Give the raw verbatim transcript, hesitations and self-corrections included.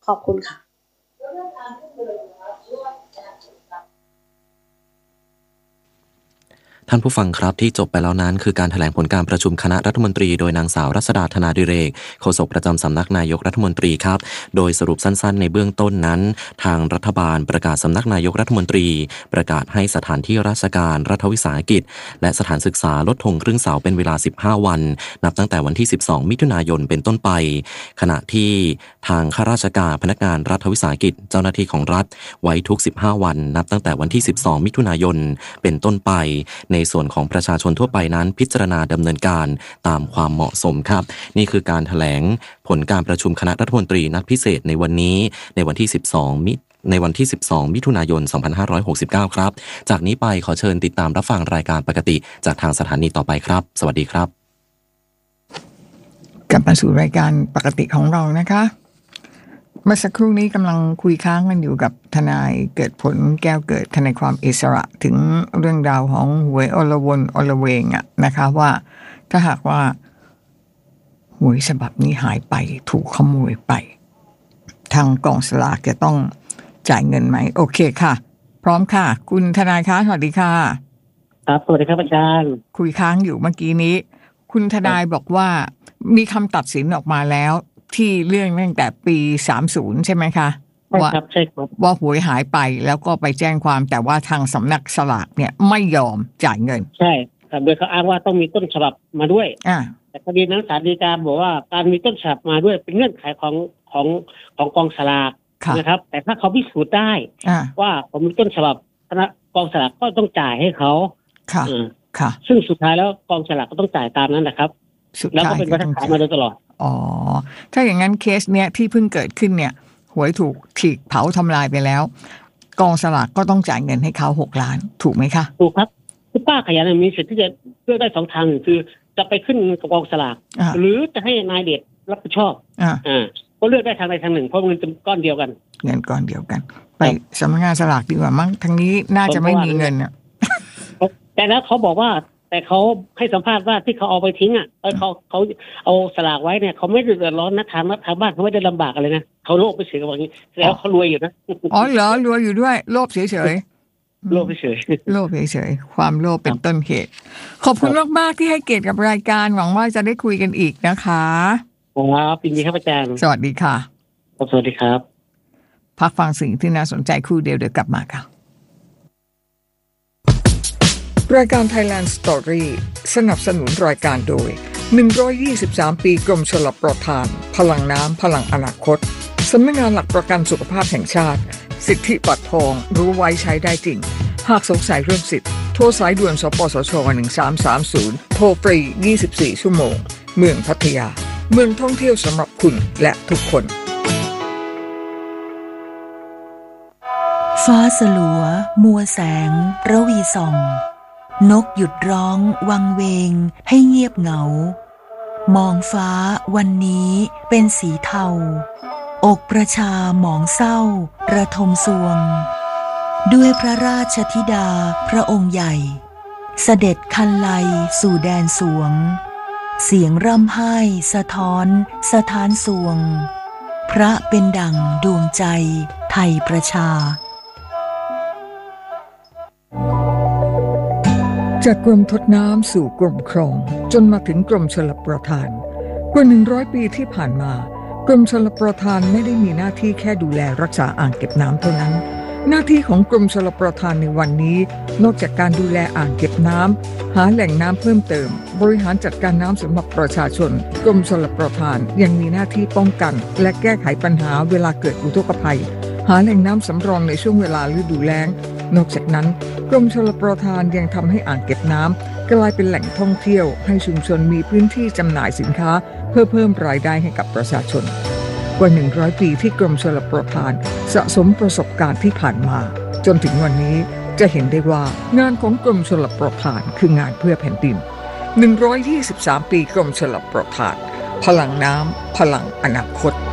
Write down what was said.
ขอบคุณค่ะท่านผู้ฟังครับที่จบไปแล้วนั้นคือการแถลงผลการประชุมคณะรัฐมนตรีโดยนางสาวรัศดาธนาดิเรกโฆษกประจำสำนักนายกรัฐมนตรีครับโดยสรุปสั้นๆในเบื้องต้นนั้นทางรัฐบาลประกาศสำนักนายกรัฐมนตรีประกาศให้สถานที่ราชการรัฐวิสาหกิจและสถานศึกษาลดธงครึ่งเสาเป็นเวลาสิบห้าวันนับตั้งแต่วันที่สิบสองมิถุนายนเป็นต้นไปขณะที่ทางข้าราชการพนักงานรัฐวิสาหกิจเจ้าหน้าที่ของรัฐไว้ทุกสิบห้าวันนับตั้งแต่วันที่สิบสองมิถุนายนเป็นต้นไปในส่วนของประชาชนทั่วไปนั้นพิจารณาดำเนินการตามความเหมาะสมครับนี่คือการแถลงผลการประชุมคณะรัฐมนตรีนัดพิเศษในวันนี้ในวันที่สิบสองมิในวันที่สิบสองมิถุนายนสองพันห้าร้อยหกสิบเก้าครับจากนี้ไปขอเชิญติดตามรับฟังรายการปกติจากทางสถานีต่อไปครับสวัสดีครับกลับมาสู่รายการปกติของเรานะคะเมื่อสักครู่นี้กำลังคุยค้างกันอยู่กับทนายเกิดผลแก้วเกิดทนายความอิสระถึงเรื่องราวของหวยอลวนอลเวงอะนะคะว่าถ้าหากว่าหวยฉบับนี้หายไปถูกขโมยไปทางกองสลากจะต้องจ่ายเงินไหมโอเคค่ะพร้อมค่ะคุณทนายคะสวัสดีค่ะครับสวัสดีครับอาจารย์คุยค้างอยู่เมื่อกี้นี้คุณทนายบอกว่ามีคำตัดสินออกมาแล้วที่เรื่องตั้งแต่ปีสามสิบใช่ไหมคะว่าใช่ครับว่าหวยหายไปแล้วก็ไปแจ้งความแต่ว่าทางสำนักสลากเนี่ยไม่ยอมจ่ายเงินใช่ครับโดยเขาอ้างว่าต้องมีต้นฉบับมาด้วยอ่าแต่คดีนั้นศาลฎีกาบอกว่าการมีต้นฉบับมาด้วยเป็นเงื่อนไขของของของกองสลากนะครับแต่ถ้าเขาพิสูจน์ได้ว่าผมมีต้นฉบับคณะกองสลากก็ต้องจ่ายให้เขาค่ะค่ะซึ่งสุดท้ายแล้วกองสลากก็ต้องจ่ายตามนั้นแหละครับแล้วก็เป็นมาตรฐานมาโดยตลอดอ๋อถ้าอย่างนั้นเคสเนี้ยที่เพิ่งเกิดขึ้นเนี่ยหวยถูกฉีกเผาทำลายไปแล้วกองสลากก็ต้องจ่ายเงินให้เขาหกล้านถูกไหมคะถูกครับคือป้าขยันมีสิทธิ์ที่จะเลือกได้สองทางคือจะไปขึ้นกับกองสลากหรือจะให้นายเดชรับผิดชอบอ่าอ่าก็เลือกได้ทางใดทางหนึ่งเพราะเงินก้อนเดียวกันเงินก้อนเดียวกันไปสำนักงานสลากดีกว่ามั้งทางนี้น่าจะไม่มีเงินอ่ะแต่แล้วเขาบอกว่าแต่เขาให้สัมภาษณ์ว่าที่เขาเอาไปทิ้งอ่ะเขาเขาเอาสลากไว้เนี่ยเขาไม่เดือดร้อนนะทางทางบ้านเขาไม่ได้ลำบากอะไรนะเขาโลภไปเฉยกับอย่างนี้แล้วเขารวยอยู่นะอ๋อเหรอรวยอยู่ด้วยโลภเฉยเฉยโลภเฉยโลภเฉยความโลภเป็นต้นเหตุขอบคุณมากๆที่ให้เกียรติกับรายการหวังว่าจะได้คุยกันอีกนะคะครับยินดีครับอาจารย์สวัสดีค่ะสวัสดีครับพักฟังสิ่งที่น่าสนใจคู่เดียวเดี๋ยวกลับมาค่ะรายการ Thailand Story สนับสนุนรายการโดยหนึ่งร้อยยี่สิบสามปีกรมชลประทานพลังน้ำพลังอนาคตสำนักงานหลักประกันสุขภาพแห่งชาติสิทธิบัตรทองรู้ไว้ใช้ได้จริงหากสงสัยเรื่องสิทธิ์โทรสายด่วนสปสชหนึ่งสามสามศูนย์โทรฟรียี่สิบสี่ชั่วโมงเมืองพัทยาเมืองท่องเที่ยวสำหรับคุณและทุกคนฟ้าสลัวมัวแสงระวีส่องนกหยุดร้องวังเวงให้เงียบเหงามองฟ้าวันนี้เป็นสีเทาอกประชาหมองเศร้าระทมสวงด้วยพระราชธิดาพระองค์ใหญ่เสด็จคันไลสู่แดนสวงเสียงร่ำไห้สะท้อนสะท้านสวงพระเป็นดั่งดวงใจไทยประชาจากกรมทดน้ำสู่กรมครองจนมาถึงกรมชลประทานกว่าหนึ่งร้อยปีที่ผ่านมากรมชลประทานไม่ได้มีหน้าที่แค่ดูแลรักษาอ่างเก็บน้ำเท่านั้นหน้าที่ของกรมชลประทานในวันนี้นอกจากการดูแลอ่างเก็บน้ำหาแหล่งน้ำเพิ่มเติมบริหารจัดการน้ำสำหรับประชาชนกรมชลประทานยังมีหน้าที่ป้องกันและแก้ไขปัญหาเวลาเกิดอุทกภัยหาแหล่งน้ำสำรองในช่วงเวลาฤดูแล้งนอกจากนั้นกรมชลประทานยังทำให้อ่างเก็บน้ำกลายเป็นแหล่งท่องเที่ยวให้ชุมชนมีพื้นที่จำหน่ายสินค้าเพื่อเพิ่มรายได้ให้กับประชาชนกว่าหนึ่งร้อยปีที่กรมชลประทานสะสมประสบการณ์ที่ผ่านมาจนถึงวันนี้จะเห็นได้ว่างานของกรมชลประทานคืองานเพื่อแผ่นดินหนึ่งร้อยยี่สิบสามปีกรมชลประทานพลังน้ำพลังอนาคต